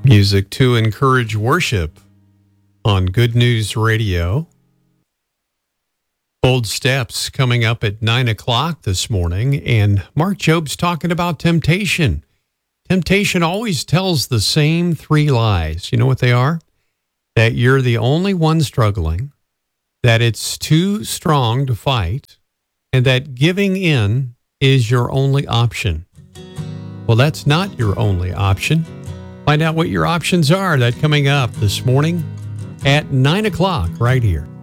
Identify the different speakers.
Speaker 1: Music to encourage worship on Good News Radio. Bold Steps coming up at 9 o'clock this morning, and Mark Job's talking about temptation. Temptation always tells the same three lies. You know what they are? That you're the only one struggling, that it's too strong to fight, and that giving in is your only option. Well, that's not your only option. Find out what your options are. That coming up this morning at 9 o'clock right here.